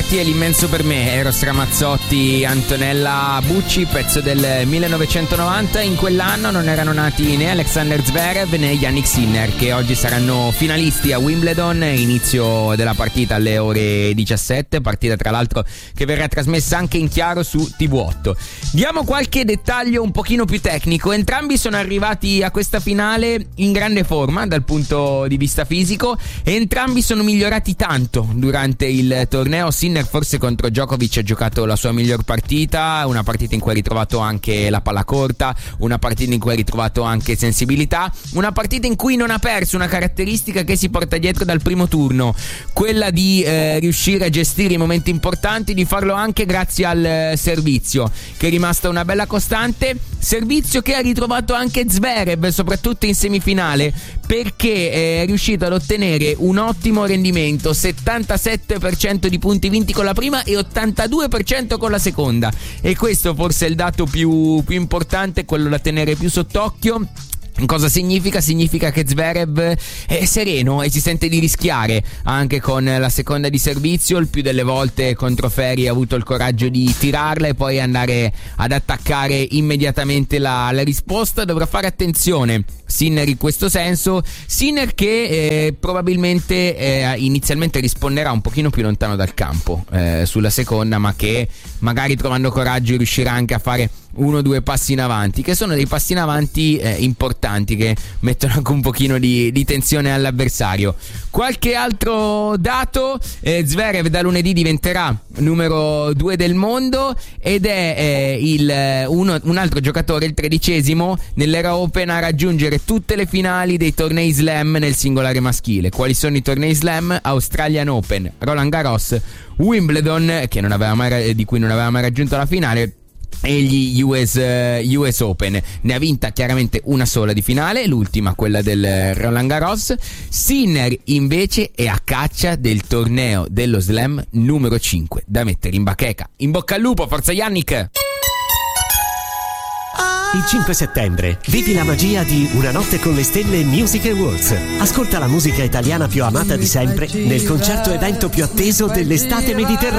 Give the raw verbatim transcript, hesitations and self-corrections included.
Ramazzotti è l'immenso per me. Eros Ramazzotti, Antonella Bucci, pezzo del millenovecentonovanta. In quell'anno non erano nati né Alexander Zverev né Jannik Sinner, che oggi saranno finalisti a Wimbledon. Inizio della partita alle ore diciassette, partita tra l'altro che verrà trasmessa anche in chiaro su T V otto. Diamo qualche dettaglio un pochino più tecnico. Entrambi sono arrivati a questa finale in grande forma dal punto di vista fisico e entrambi sono migliorati tanto durante il torneo. Sinner forse contro Djokovic ha giocato la sua miglior partita, una partita in cui ha ritrovato anche la palla corta, una partita in cui ha ritrovato anche sensibilità, una partita in cui non ha perso una caratteristica che si porta dietro dal primo turno, quella di eh, riuscire a gestire i momenti importanti, di farlo anche grazie al eh, servizio, che è rimasta una bella costante. Servizio che ha ritrovato anche Zverev, soprattutto in semifinale, perché è riuscito ad ottenere un ottimo rendimento, settantasette per cento di punti vinti con la prima e ottantadue per cento con la seconda, e questo forse è il dato più, più importante, quello da tenere più sott'occhio. Cosa significa? Significa che Zverev è sereno e si sente di rischiare anche con la seconda di servizio. Il più delle volte contro Ferri ha avuto il coraggio di tirarla e poi andare ad attaccare immediatamente la, la risposta. Dovrà fare attenzione Sinner in questo senso. Sinner che eh, probabilmente eh, inizialmente risponderà un pochino più lontano dal campo eh, sulla seconda, ma che magari trovando coraggio riuscirà anche a fare uno o due passi in avanti, che sono dei passi in avanti eh, importanti, che mettono anche un pochino di, di tensione all'avversario. Qualche altro dato: eh, Zverev da lunedì diventerà numero due del mondo ed è eh, il, uno, un altro giocatore, il tredicesimo nell'era Open a raggiungere tutte le finali dei tornei slam nel singolare maschile. Quali sono i tornei slam? Australian Open, Roland Garros, Wimbledon, che non aveva mai, di cui non aveva mai raggiunto la finale, e gli U S, uh, U S Open. Ne ha vinta chiaramente una sola di finale, l'ultima quella del Roland Garros. Sinner invece è a caccia del torneo dello slam numero cinque da mettere in bacheca. In bocca al lupo, forza Yannick! Il cinque settembre vivi la magia di Una notte con le stelle Music Awards. Ascolta la musica italiana più amata di sempre nel concerto evento più atteso dell'estate mediterranea.